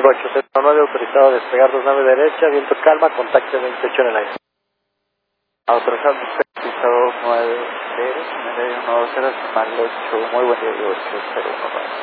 Vivo 809, autorizado a despegar 29 derecha, viento calma, contacto 28 en el aire. Autorizado despegar 9 derecha, medio 10, 8, muy buen día, 801.